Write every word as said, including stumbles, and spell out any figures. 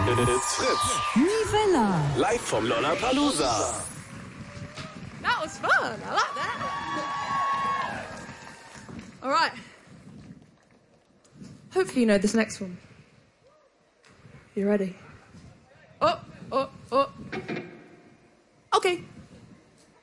It's Fritz. Nivella. Live from Lollapalooza. That was fun. I like that. All right. Hopefully you know this next one. You ready? Oh, oh, oh.